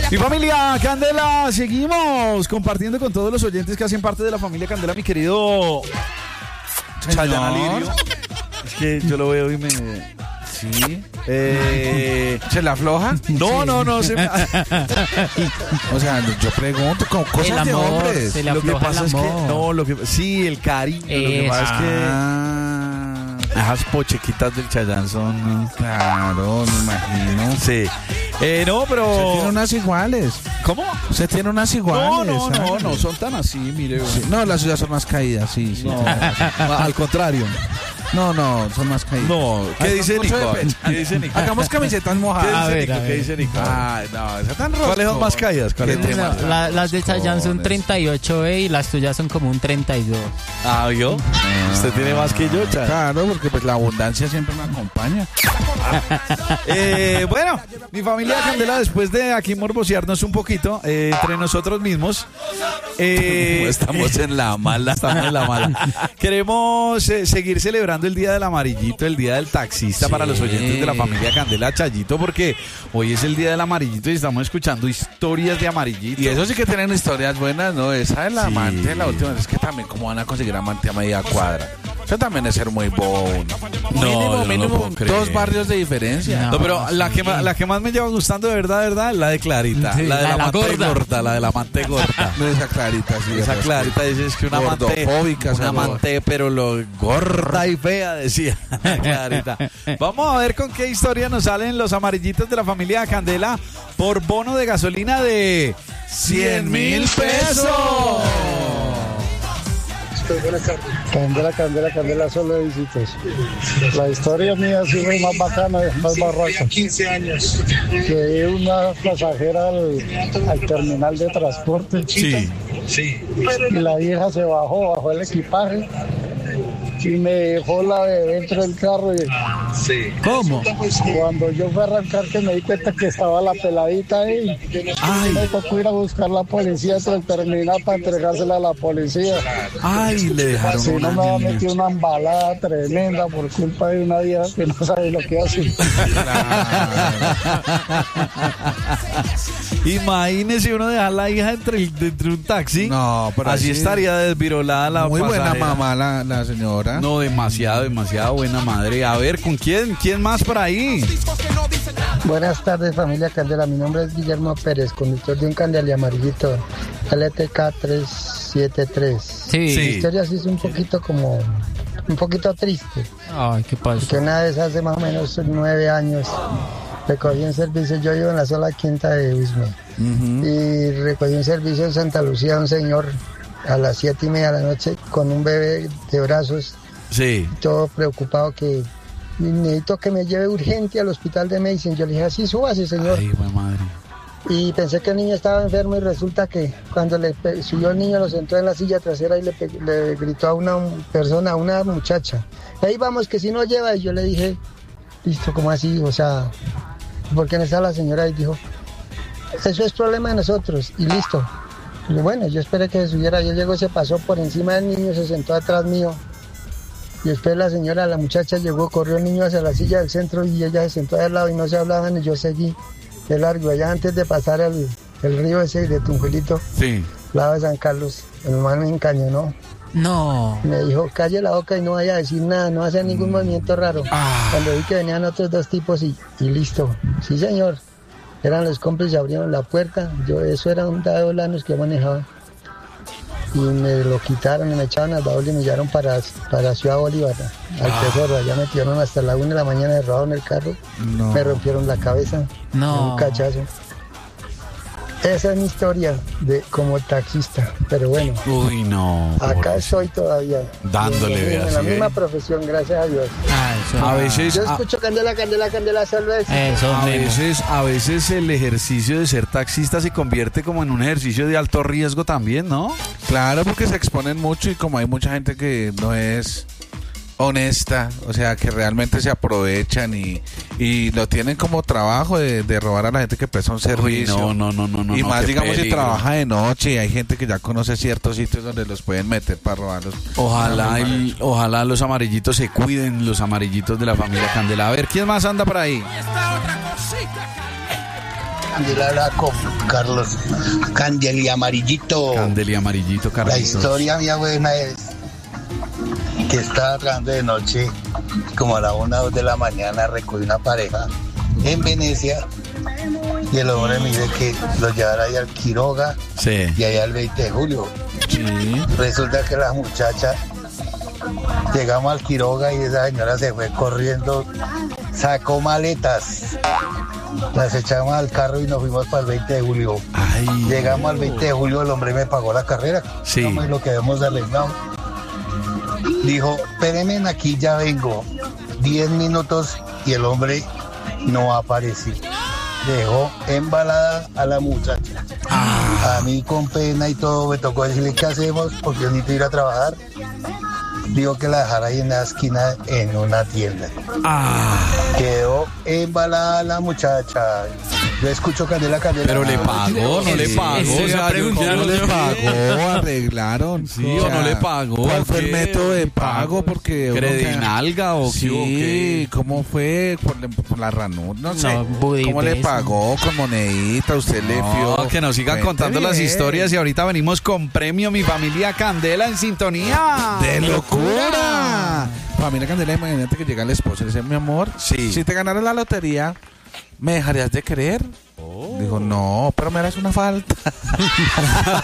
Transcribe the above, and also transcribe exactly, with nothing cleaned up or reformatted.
Mi familia Candela, seguimos compartiendo con todos los oyentes que hacen parte de la familia Candela, mi querido Chayanne Alirio. Es que yo lo veo y me... Sí. Eh, ¿Se la afloja? No, no, no. Se me... O sea, yo pregunto con cosas el de amor, hombres. se le Lo que afloja pasa el es que amor. no, lo que sí, el cariño. Lo que pasa es que Ah, esas pochequitas del Chayanne son. claro, me imagino. Sí. Eh, no, pero. Usted tiene unas iguales. ¿Cómo? Usted tiene unas iguales. No, no, no, ¿sabes? no son tan así, mire. Sí, no, las suyas son más caídas, sí, sí. No, al contrario. No, no, son más caídas. No, ¿qué Ay, dice con mucho Nico? de pecho. ¿Qué dice Nico? Hagamos camisetas ¿Qué mojadas. dice A ver, Nico? a ¿Qué ver. dice Nico? Ay, no, esa tan rojo. ¿Cuáles son más caídas? ¿Cuáles ¿Qué son más? tema? La- las de Chayanne son treinta y ocho B y las tuyas son como un treinta y dos. Ah, ¿yo? Usted tiene más que yo, Chayanne. Claro, porque pues la abundancia siempre me acompaña. Eh, bueno, mi familia Candela, después de aquí morbosearnos un poquito eh, entre nosotros mismos, eh, Estamos en la mala. estamos en la mala. Queremos eh, seguir celebrando el Día del Amarillito, el Día del Taxista, Sí. para los oyentes de la familia Candela, Chayito, porque hoy es el Día del Amarillito y estamos escuchando historias de amarillito. Y eso sí que tienen historias buenas, ¿no? Esa es la Sí. amante, la última vez es que también cómo van a conseguir amante a media cuadra. Eso también es ser muy bobo. No, yo mínimo, no lo mínimo, puedo creer. dos barrios de diferencia. No, pero la que, sí. ma- la que más me lleva gustando de verdad, de verdad, es la de Clarita. Sí, la de la la, de la amante gorda. gorda, la de la amante gorda. No, esa clarita, sí. Esa esa Clarita dice es que una amante, Gordofóbica, una esa amante, pero lo gorda y fea, decía Clarita. Vamos a ver con qué historia nos salen los amarillitos de la familia Candela por bono de gasolina de cien mil pesos. Buenas tardes. Candela, Candela, Candela, solo visitas. La historia mía ha sido más bacana, más barroca. quince años. Que una pasajera al, al terminal de transporte. Sí. Y la vieja se bajó, bajó el equipaje y me dejó la bebé dentro del carro. Y ¿Cómo? cuando yo fui a arrancar, que me di cuenta que estaba la peladita ahí. Me tocó ir a buscar la policía dentro del terminal para entregársela a la policía. Ay, le dejaron Si no una me va a niña. meter una embalada tremenda por culpa de una vieja que no sabe lo que hace. Imagínese uno dejar la hija entre, el- dentro de un taxi. No, pero así así- estaría desvirolada la Muy buena pasajera. mamá la, la señora. No, demasiado, demasiado buena madre. A ver, ¿con quién? ¿Quién más por ahí? Buenas tardes, familia Candela. Mi nombre es Guillermo Pérez, conductor de un Candela amarillito L T K trescientos setenta y tres. Sí. Sí. La historia sí es un poquito como, un poquito triste. Ay, ¿qué pasó? Que una vez hace más o menos nueve años recogí un servicio. Yo vivo en la sola quinta de Wisme. Y recogí un servicio en Santa Lucía, un señor a las siete y media de la noche con un bebé de brazos, Sí. todo preocupado que necesito que me lleve urgente al hospital de Medicine. Yo le dije, así súbase, señor. Ay, buena madre. Y pensé que el niño estaba enfermo y resulta que cuando le pe- subió el niño lo sentó en la silla trasera y le, pe- le gritó a una persona, a una muchacha, ahí vamos que si no lleva. Y yo le dije, listo, ¿cómo así? O sea, ¿por qué no está la señora? Y dijo, eso es problema de nosotros y listo. Y bueno, yo esperé que se subiera. Yo llegó, se pasó por encima del niño, se sentó atrás mío. Y después la señora, la muchacha llegó, corrió el niño hacia la silla del centro y ella se sentó al lado y no se hablaban y yo seguí de largo. Allá antes de pasar el, el río ese de Tunjuelito, Sí. lado de San Carlos, el man me encañonó. No. Me dijo, calle la boca y no vaya a decir nada, no hacer ningún movimiento raro. Cuando vi que venían otros dos tipos y, y listo. Sí, señor. Eran los cómplices, abrieron la puerta. Yo, eso era un dado lanos que manejaba. Y me lo quitaron y me echaron al baúl y me llevaron para, para Ciudad Bolívar, al Tesoro. Allá me tiraron hasta la una de la mañana derrotado en el carro. No. Me rompieron la cabeza. No. Un cachazo. Esa es mi historia de como taxista. Pero bueno, Uy, no. acá estoy todavía. Dándole, en, vea, en la sí, misma ¿eh? profesión, gracias a Dios. Ah, eso. A veces, Yo a, escucho Candela, Candela, Candela, solo es. Eso, a Memo. veces, a veces el ejercicio de ser taxista se convierte como en un ejercicio de alto riesgo también, ¿no? Claro, porque se exponen mucho y como hay mucha gente que no es honesta, o sea, que realmente se aprovechan y, y lo tienen como trabajo de, de robar a la gente que presta un servicio. no, no, no, no, no. Y no, más, qué digamos, si peligro. trabaja de noche y hay gente que ya conoce ciertos sitios donde los pueden meter para robarlos. Ojalá, el- ojalá los amarillitos se cuiden, los amarillitos de la familia Candela. A ver, ¿quién más anda por ahí? Candela habla con Carlos. Candel y Amarillito. Candel y Amarillito, La Carlitos. historia mía buena es que estaba trabajando de noche, como a la una o dos de la mañana, recogí una pareja en Venecia y el hombre me dice que lo llevara ahí al Quiroga Sí. y allá el veinte de julio. Sí. Resulta que la muchacha, llegamos al Quiroga y esa señora se fue corriendo, sacó maletas, las echamos al carro y nos fuimos para el veinte de julio. Ay. Llegamos al veinte de julio, el hombre me pagó la carrera, Sí. como es lo que habíamos arreglado. Dijo, espérenme aquí, ya vengo. Diez minutos y el hombre no apareció. Dejó embalada a la muchacha. Ah. A mí con pena y todo me tocó decirle qué hacemos porque yo necesito ir a trabajar. Dijo que la dejara ahí en la esquina en una tienda. Ah. Quedó embalada la muchacha. Yo escucho Candela Candela. Pero le pagó, no le pagó. Eso O iba sea, a preguntar, ¿cómo ¿no? le Pagó, arreglaron. Sí, o no le pagó. ¿Cuál fue el ¿Qué? método de pago? Porque uno ¿Credinalga o qué, o Sí, qué? ¿cómo fue? Por, la- por la ranura, no sé. No, Budipest. ¿Cómo le pagó? ¿Con monedita? ¿Usted le No, fió? que nos sigan Cuente contando las bien. historias y ahorita venimos con premio Mi Familia Candela en sintonía. ¡De locura! Familia Candela, imagínate que llega el esposo y le dice, mi amor, Sí. si te ganaras la lotería, ¿me dejarías de querer? Dijo, no, pero me harás una falta.